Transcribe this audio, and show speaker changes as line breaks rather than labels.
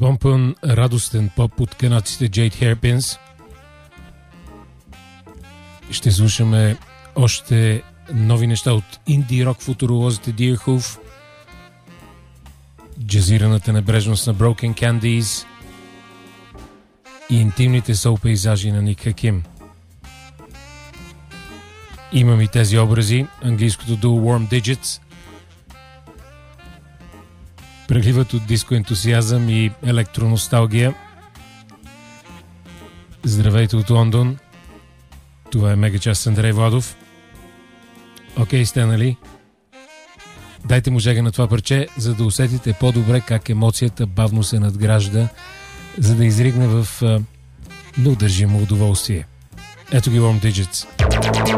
Помпен, радостен поп от канадците Jade Hairpins. Ще слушаме още нови неща от инди-рок футуролозите Deerhoof, джазираната небрежност на Broken Candies и интимните сол пейзажи на Ник Хаким. Имам и тези образи, английското дуо Warm Digits, преливат от диско ентусиазъм и електроносталгия. Здравейте от Лондон, това е Мегачас с Андрей Владов. Окей, сте, нали? Дайте му жега на това парче, за да усетите по-добре как емоцията бавно се надгражда, за да изригне в неудържимо удоволствие. Ето ги Warm Digits.